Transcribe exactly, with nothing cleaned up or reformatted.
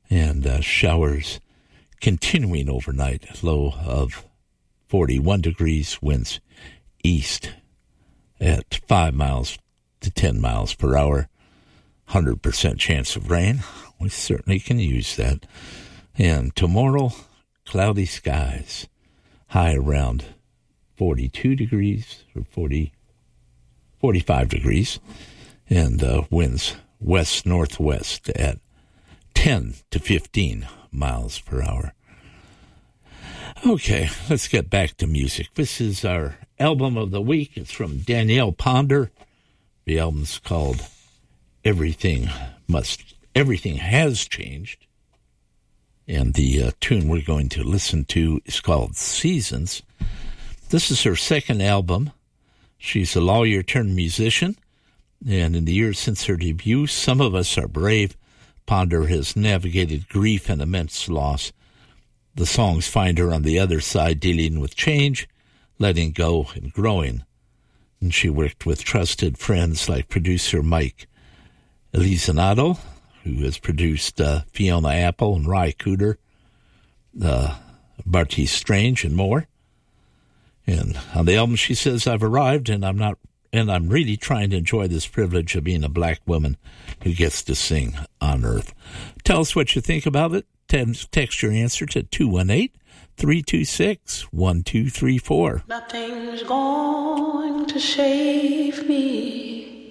and uh, showers continuing overnight. Low of forty-one degrees, winds east at five miles to ten miles per hour. one hundred percent chance of rain. We certainly can use that. And tomorrow, cloudy skies. High around forty-two degrees or forty, forty-five degrees. And uh, winds west-northwest at ten to fifteen miles per hour. Okay, let's get back to music. This is our album of the week. It's from Danielle Ponder. The album's called Everything Must, Everything Has Changed. And the uh, tune we're going to listen to is called Seasons. This is her second album. She's a lawyer turned musician. And in the years since her debut, Some of Us Are Brave, Ponder has navigated grief and immense loss. The songs find her on the other side, dealing with change, letting go, and growing. And she worked with trusted friends like producer Mike Elizondo, who has produced uh, Fiona Apple and Ry Cooder, uh, Barty Strange, and more. And on the album, she says, "I've arrived, and I'm not, and I'm really trying to enjoy this privilege of being a black woman who gets to sing on Earth." Tell us what you think about it. Text your answer to two one eight, three two six, one two three four. Nothing's going to save me.